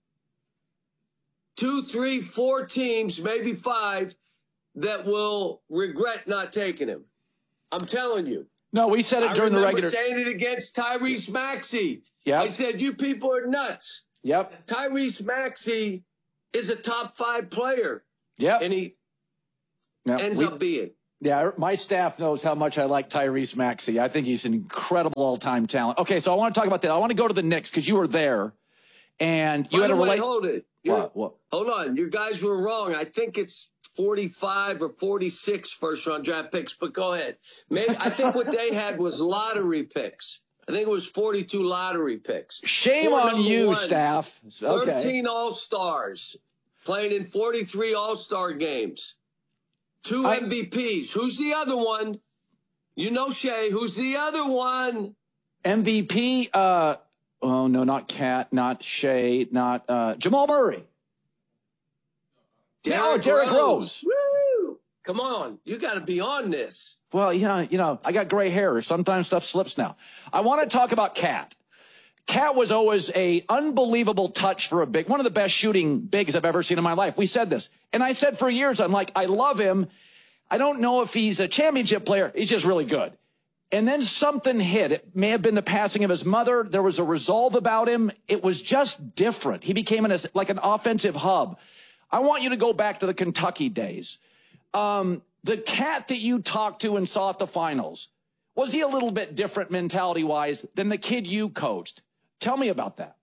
two, three, four teams, maybe five, that will regret not taking him. I'm telling you. No, we said it during I the remember regular. saying it against Tyrese Maxey. Yep. I said, you people are nuts. Yep. Tyrese Maxey is a top five player. Yep. And he Now, ends we, up being. Yeah, my staff knows how much I like Tyrese Maxey. I think he's an incredible all-time talent. Okay, so I want to talk about that. I want to go to the Knicks because you were there, and you By had the a way, relate. hold it. What, what? Hold on. You guys were wrong. I think it's forty-five or forty-six first-round draft picks, but go ahead. Maybe I think what they had was lottery picks. I think it was forty-two lottery picks. Shame Four on you, ones, staff. Okay. thirteen All-Stars playing in forty-three All-Star games. Two I, M V Ps. Who's the other one? You know Shea. Who's the other one? M V P, uh, oh, no, not Cat, not Shea, not uh, Jamal Murray. Derrick no, Derrick Rose. Rose. Woo! Come on. You got to be on this. Well, yeah, you know, I got gray hair. Sometimes stuff slips now. I want to talk about Cat. Cat was always a unbelievable touch for a big, one of the best shooting bigs I've ever seen in my life. We said this. And I said for years, I'm like, I love him. I don't know if he's a championship player. He's just really good. And then something hit. It may have been the passing of his mother. There was a resolve about him. It was just different. He became an, like an offensive hub. I want you to go back to the Kentucky days. Um, the Cat that you talked to and saw at the finals, was he a little bit different mentality-wise than the kid you coached? Tell me about that.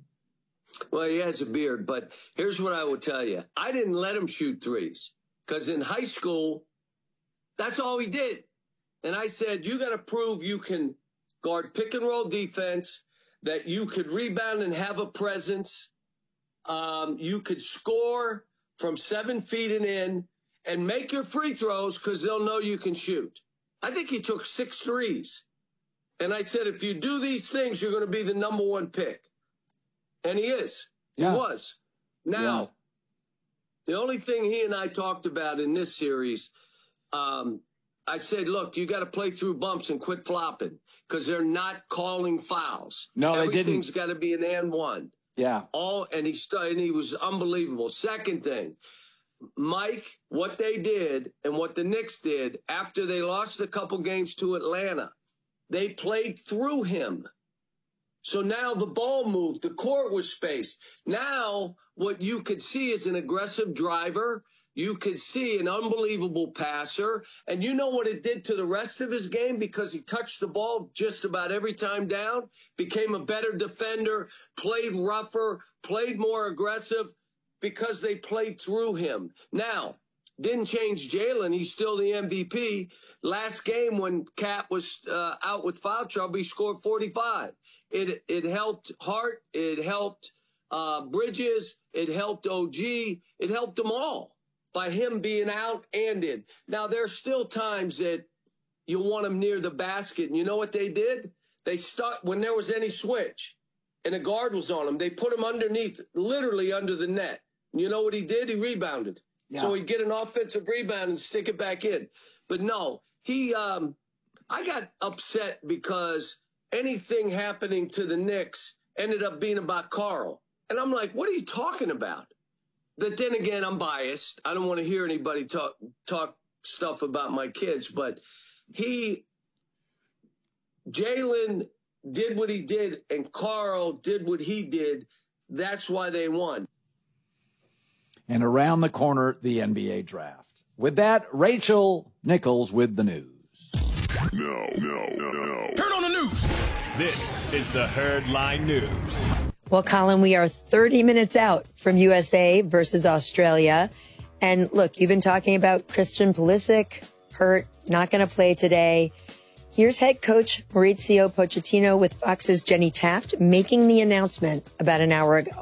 Well, he has a beard, but here's what I will tell you. I didn't let him shoot threes because in high school, that's all he did. And I said, you got to prove you can guard pick and roll defense, that you could rebound and have a presence. Um, you could score from seven feet and in and make your free throws because they'll know you can shoot. I think he took six threes. And I said, if you do these things, you're going to be the number one pick. And he is. Yeah. He was. Now, yeah. The only thing he and I talked about in this series, um, I said, look, you got to play through bumps and quit flopping because they're not calling fouls. No, they didn't. Everything's got to be an and one. Yeah. All and he st- and he was unbelievable. Second thing, Mike, what they did and what the Knicks did after they lost a couple games to Atlanta, they played through him. So now the ball moved. The court was spaced. Now what you could see is an aggressive driver. You could see an unbelievable passer. And you know what it did to the rest of his game because he touched the ball just about every time down, became a better defender, played rougher, played more aggressive because they played through him. Now, didn't change Jalen. He's still the M V P. Last game when Cat was uh, out with foul trouble, he scored forty-five. It it helped Hart. It helped uh, Bridges. It helped O G. It helped them all by him being out and in. Now, there's still times that you want him near the basket. And you know what they did? They stuck when there was any switch and a guard was on him. They put him underneath, literally under the net. And you know what he did? He rebounded. Yeah. So he'd get an offensive rebound and stick it back in. But no, he, um, I got upset because anything happening to the Knicks ended up being about Karl. And I'm like, what are you talking about? But then again, I'm biased. I don't want to hear anybody talk, talk stuff about my kids, but he, Jalen did what he did and Karl did what he did. That's why they won. And around the corner, the N B A draft. With that, Rachel Nichols with the news. No, no, no, no. Turn on the news. This is the Herd Line News. Well, Colin, we are thirty minutes out from U S A versus Australia. And look, you've been talking about Christian Pulisic, hurt, not going to play today. Here's head coach Mauricio Pochettino with Fox's Jenny Taft making the announcement about an hour ago.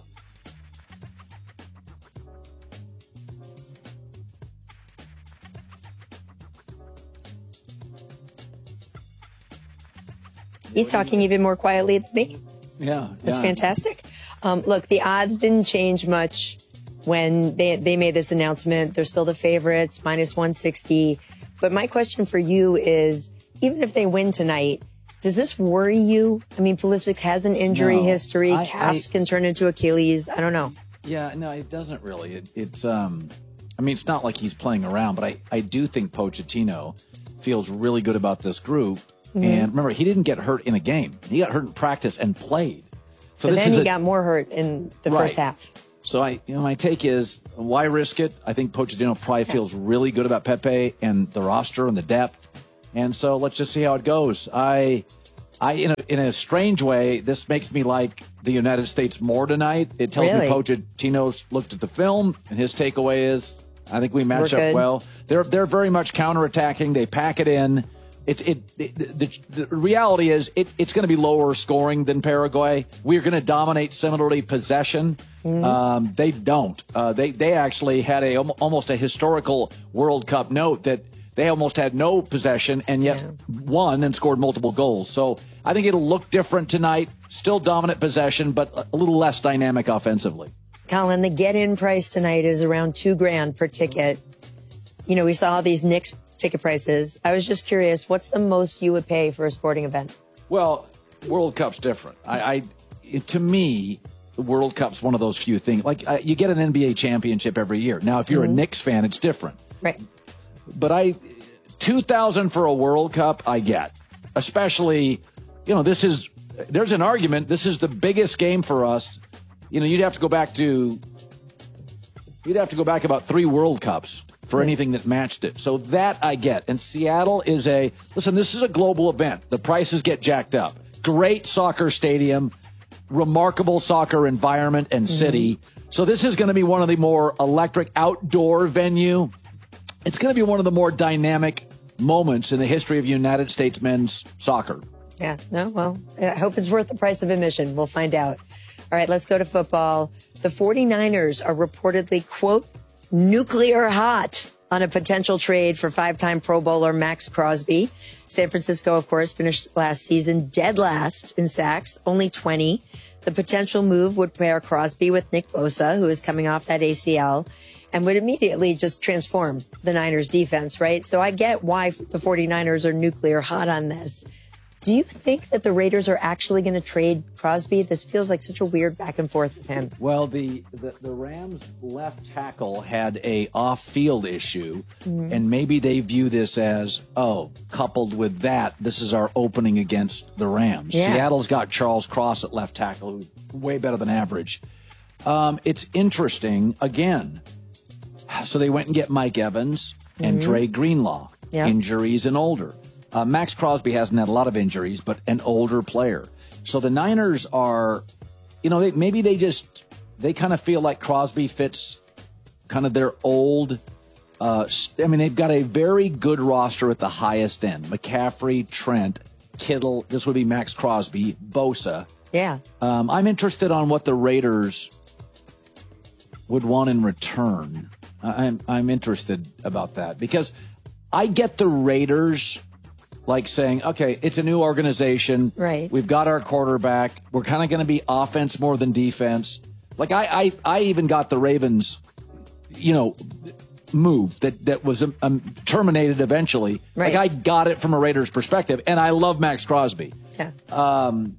He's talking even more quietly than me. Yeah. That's yeah. fantastic. Um, look, the odds didn't change much when they, they made this announcement. They're still the favorites, minus one sixty. But my question for you is, even if they win tonight, does this worry you? I mean, Pulisic has an injury No, history. I- Calves I- can turn into Achilles. I don't know. Yeah, no, it doesn't really. It, it's, um, I mean, it's not like he's playing around, but I, I do think Pochettino feels really good about this group. Mhm. And remember, he didn't get hurt in a game. He got hurt in practice and played. So But this then is he a- got more hurt in the Right. first half. So I, you know, my take is, why risk it? I think Pochettino probably feels really good about Pepe and the roster and the depth. And so let's just see how it goes. I, I, in a, in a strange way, this makes me like the United States more tonight. It tells Really? me Pochettino's looked at the film and his takeaway is, I think we match We're up good. well. They're, they're very much counterattacking. They pack it in. It, it, it, the, the reality is it, it's going to be lower scoring than Paraguay. We're going to dominate similarly possession. Mm-hmm. Um, they don't. Uh, they they actually had a almost a historical World Cup note that they almost had no possession and yet won and scored multiple goals. So I think it'll look different tonight. Still dominant possession, but a little less dynamic offensively. Colin, the get-in price tonight is around two grand per ticket. You know, we saw all these Knicks ticket prices. I was just curious, what's the most you would pay for a sporting event? Well, World Cup's different. I, I it, to me, the World Cup's one of those few things. Like uh, you get an N B A championship every year. Now, if you're Mhm. a Knicks fan, it's different. Right. But I, two thousand for a World Cup, I get. Especially, you know, this is, there's an argument. This is the biggest game for us. You know, you'd have to go back to, you'd have to go back about three World Cups for anything that matched it. So that I get. And Seattle is a, listen, this is a global event. The prices get jacked up. Great soccer stadium, remarkable soccer environment and city. So this is going to be one of the more electric outdoor venue. It's going to be one of the more dynamic moments in the history of United States men's soccer. Yeah, no, well, I hope it's worth the price of admission. We'll find out. All right, let's go to football. The 49ers are reportedly, quote, nuclear hot on a potential trade for five-time Pro Bowler Max Crosby. San Francisco, of course, finished last season dead last in sacks, only twenty. The potential move would pair Crosby with Nick Bosa, who is coming off that A C L, and would immediately just transform the Niners defense, right? So I get why the 49ers are nuclear hot on this. Do you think that the Raiders are actually going to trade Crosby? This feels like such a weird back and forth with him. Well, the, the, the Rams left tackle had a off-field issue, Mhm. and maybe they view this as, oh, coupled with that, this is our opening against the Rams. Yeah. Seattle's got Charles Cross at left tackle, who's way better than average. Um, it's interesting, again. So they went and get Mike Evans and Mhm. Dre Greenlaw. Yeah. Injuries and older. Uh, Max Crosby hasn't had a lot of injuries, but an older player. So the Niners are, you know, they, maybe they just, they kind of feel like Crosby fits kind of their old, uh, I mean, they've got a very good roster at the highest end. McCaffrey, Trent, Kittle, this would be Max Crosby, Bosa. Yeah. Um, I'm interested on what the Raiders would want in return. I- I'm, I'm interested about that because I get the Raiders like saying, okay, it's a new organization. Right. We've got our quarterback. We're kind of going to be offense more than defense. Like I, I, I even got the Ravens, you know, move that, that was um, um, terminated eventually. Right. Like I got it from a Raiders perspective, and I love Max Crosby. Yeah. Um,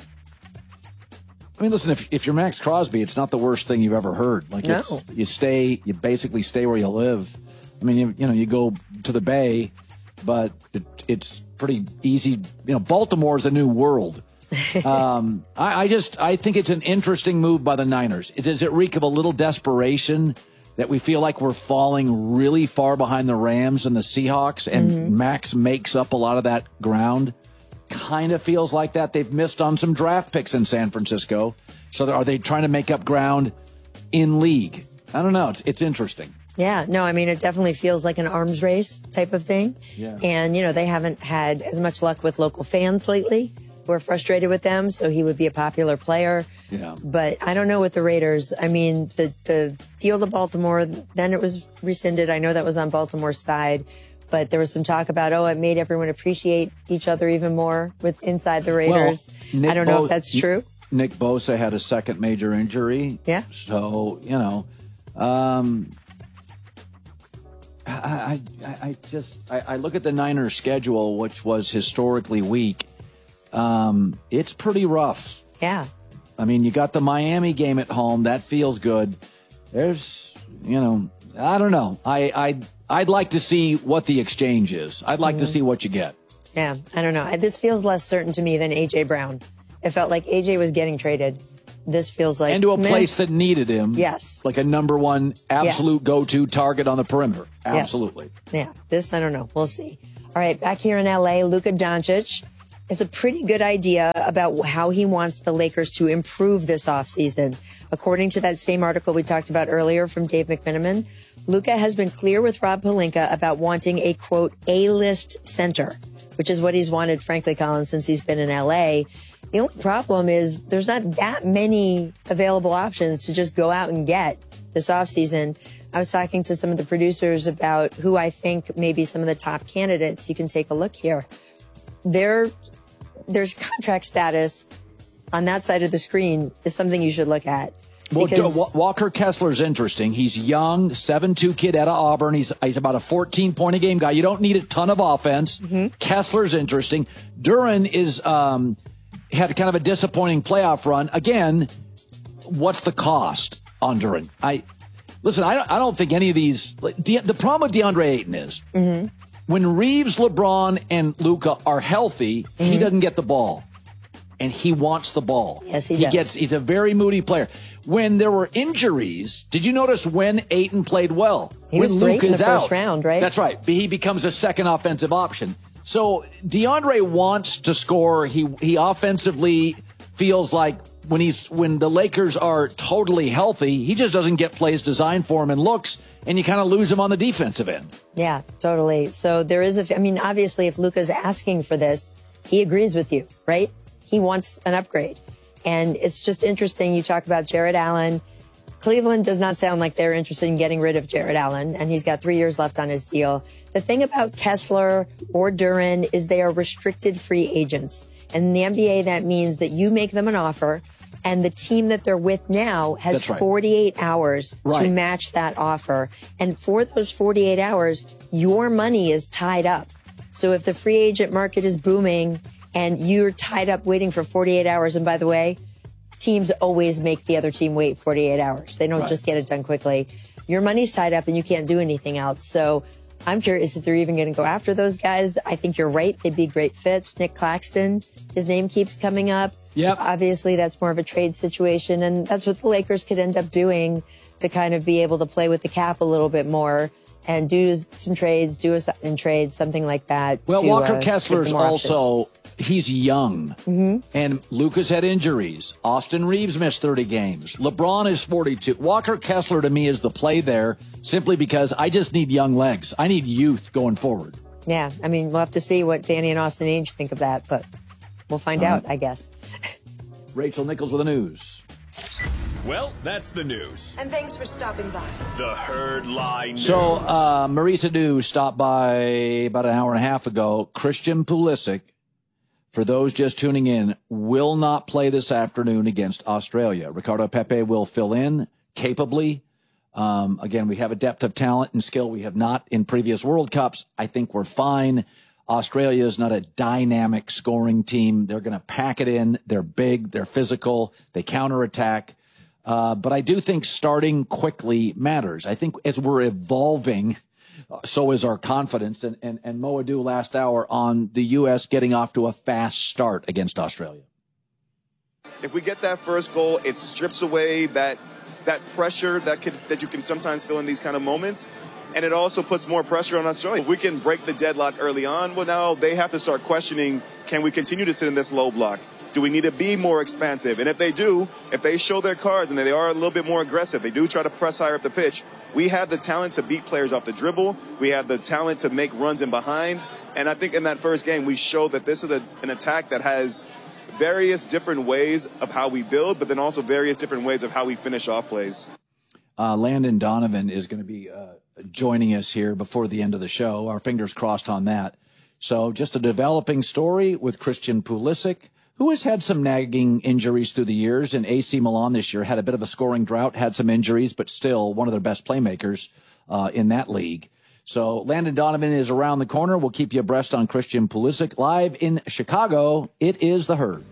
I mean, listen, if, if you're Max Crosby, it's not the worst thing you've ever heard. Like, No. it's, you stay, you basically stay where you live. I mean, you, you know, you go to the Bay, but it, it's pretty easy. You know, Baltimore's a new world. um, I, I just, I think it's an interesting move by the Niners. It, does it reek of a little desperation that we feel like we're falling really far behind the Rams and the Seahawks, and Mhm. Max makes up a lot of that ground? Kind of feels like that. They've missed on some draft picks in San Francisco. So are they trying to make up ground in league? I don't know. It's, it's interesting. Yeah, no, I mean, it definitely feels like an arms race type of thing. Yeah. And, you know, they haven't had as much luck with local fans lately who are frustrated with them. So he would be a popular player. Yeah. But I don't know with the Raiders. I mean, the, the deal to Baltimore, then it was rescinded. I know that was on Baltimore's side. But there was some talk about, oh, it made everyone appreciate each other even more with inside the Raiders. Nick I don't know Bo- if that's true. Nick Bosa had a second major injury. Yeah. So, you know, um, I, I, I just, I, I look at the Niners schedule, which was historically weak. Um, it's pretty rough. Yeah. I mean, you got the Miami game at home. That feels good. There's, you know, I don't know. I, I'd, I'd like to see what the exchange is. I'd like mm-hmm. to see what you get. Yeah, I don't know. This feels less certain to me than A J Brown. It felt like A J was getting traded. This feels like... And to a meh. place that needed him. Yes. Like a number one absolute yeah. go-to target on the perimeter. Absolutely. Yes. Yeah, this, I don't know. We'll see. All right, back here in L A, Luka Doncic has a pretty good idea about how he wants the Lakers to improve this offseason. According to that same article we talked about earlier from Dave McMenamin, Luka has been clear with Rob Pelinka about wanting a, quote, A-list center, which is what he's wanted, frankly, Colin, since he's been in L A. The only problem is there's not that many available options to just go out and get this offseason. I was talking to some of the producers about who I think may be some of the top candidates. You can take a look here. There, there's contract status on that side of the screen is something you should look at. Well, because... Walker Kessler's interesting. He's young, seven two kid out of Auburn. He's he's about a fourteen-point-a-game guy. You don't need a ton of offense. Mm-hmm. Kessler's interesting. Duren is um, had kind of a disappointing playoff run. Again, what's the cost on Duren? I listen. I don't, I don't think any of these. The, the problem with DeAndre Ayton is mm-hmm. when Reeves, LeBron, and Luka are healthy, mm-hmm. he doesn't get the ball. And he wants the ball. Yes, he, he does. gets. He's a very moody player. When there were injuries, did you notice when Ayton played well? He when was great Luke in the is first out, round, right? That's right. He becomes a second offensive option. So DeAndre wants to score. He he offensively feels like when he's when the Lakers are totally healthy, he just doesn't get plays designed for him and looks, and you kind of lose him on the defensive end. Yeah, totally. So there is a. I mean, obviously, if Luka's asking for this, he agrees with you, right? He wants an upgrade. And it's just interesting. You talk about Jared Allen. Cleveland does not sound like they're interested in getting rid of Jared Allen, and he's got three years left on his deal. The thing about Kessler or Duren is they are restricted free agents. And in the N B A, that means that you make them an offer, and the team that they're with now has right. forty-eight hours right. to match that offer. And for those forty-eight hours, your money is tied up. So if the free agent market is booming and you're tied up waiting for forty-eight hours. And by the way, teams always make the other team wait forty-eight hours. They don't right. just get it done quickly. Your money's tied up and you can't do anything else. So I'm curious if they're even going to go after those guys. I think you're right. They'd be great fits. Nick Claxton, his name keeps coming up. Yep. Obviously, that's more of a trade situation. And that's what the Lakers could end up doing to kind of be able to play with the cap a little bit more and do some trades, do a in trade, something like that. Well, to, Walker uh, Kessler's also... options. He's young, mm-hmm. and Luka's had injuries. Austin Reeves missed thirty games. LeBron is forty-two. Walker Kessler, to me, is the play there simply because I just need young legs. I need youth going forward. Yeah, I mean, we'll have to see what Danny and Austin Ainge think of that, but we'll find uh-huh. out, I guess. Rachel Nichols with the news. Well, that's the news. And thanks for stopping by. The Herd Line News. So, uh, Marisa News stopped by about an hour and a half ago. Christian Pulisic, for those just tuning in, will not play this afternoon against Australia. Ricardo Pepe will fill in capably. Um, again, we have a depth of talent and skill we have not in previous World Cups. I think we're fine. Australia is not a dynamic scoring team. They're going to pack it in. They're big. They're physical. They counterattack. Uh, but I do think starting quickly matters. I think as we're evolving, so is our confidence. And, and, and Mo Adu last hour on the U S getting off to a fast start against Australia. If we get that first goal, it strips away that that pressure that could that you can sometimes feel in these kind of moments. And it also puts more pressure on Australia. If we can break the deadlock early on, well, now they have to start questioning, can we continue to sit in this low block? Do we need to be more expansive? And if they do, if they show their cards and they are a little bit more aggressive, they do try to press higher up the pitch, we have the talent to beat players off the dribble. We have the talent to make runs in behind. And I think in that first game, we showed that this is a, an attack that has various different ways of how we build, but then also various different ways of how we finish off plays. Uh, Landon Donovan is going to be uh, joining us here before the end of the show. Our fingers crossed on that. So just a developing story with Christian Pulisic, who has had some nagging injuries through the years. And A C Milan this year had a bit of a scoring drought, had some injuries, but still one of their best playmakers uh, in that league. So Landon Donovan is around the corner. We'll keep you abreast on Christian Pulisic. Live in Chicago, it is The Herd.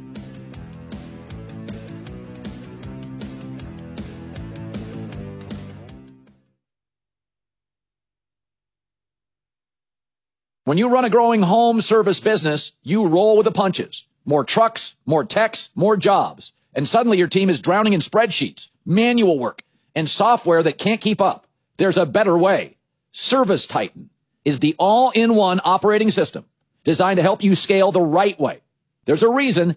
When you run a growing home service business, you roll with the punches. More trucks, more techs, more jobs. And suddenly your team is drowning in spreadsheets, manual work, and software that can't keep up. There's a better way. Service Titan is the all-in-one operating system designed to help you scale the right way. There's a reason